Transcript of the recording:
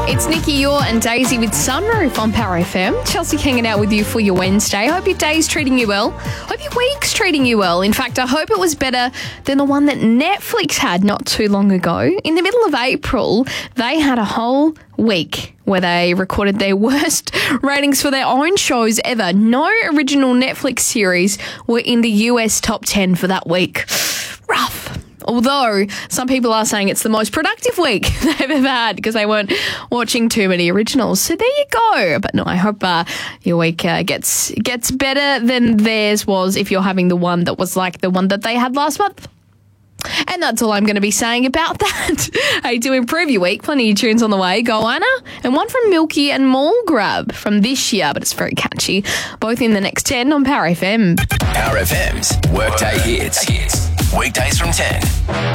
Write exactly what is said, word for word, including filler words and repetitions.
It's Nikki Yor and Daisy with Sunroof on Power F M. Chelsea hanging out with you for your Wednesday. Hope your day's treating you well. Hope your week's treating you well. In fact, I hope it was better than the one that Netflix had not too long ago. In the middle of April, they had a whole week where they recorded their worst ratings for their own shows ever. No original Netflix series were in the U S top ten for that week. Rough. Although some people are saying it's the most productive week they've ever had because they weren't watching too many originals. So there you go. But no, I hope uh, your week uh, gets gets better than theirs was if you're having the one that was like the one that they had last month. And that's all I'm going to be saying about that. Hey, to improve your week, plenty of tunes on the way. Go Anna, and one from Milky and Mall Grab from this year, but it's very catchy. Both in the next ten on Power F M. Power F M's Workday Hits. Weekdays from ten.